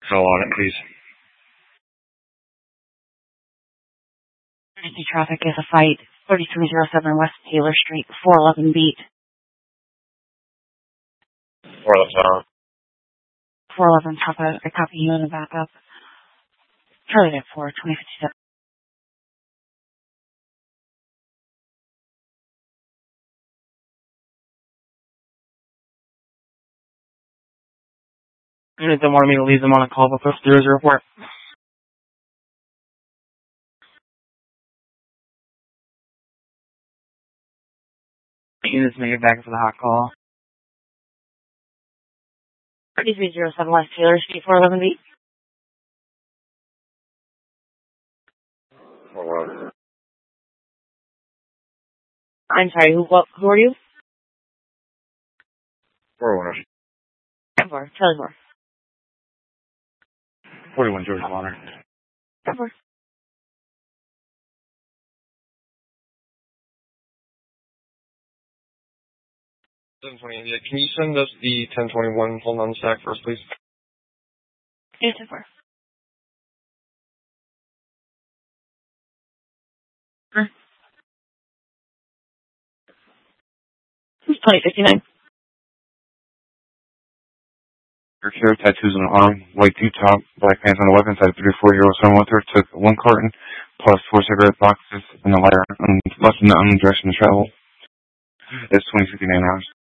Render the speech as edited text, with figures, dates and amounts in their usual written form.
Call on it, please. Emergency traffic is a fight. 3307 West Taylor Street, 411 beat. 411 Papa, I copy you in the backup. Charlie at 4, 2057. Unit that wanted me to leave them on a call, but push 004. Units make it back for the hot call. 3307 West Taylor Street, 411 beat. 411. I'm sorry, who are you? 411. 4, Charlie 4. 41 George Bonner. 4. Yeah, can you send us the 1021 hold on stack first, please? 824. Who's 2059? Hair tattoos on the arm, white T-top, black pants on the weapon side, 34-year-old with her, took 1 carton plus 4 cigarette boxes and a lighter, and left in the unknown direction to travel. It's 2059 hours.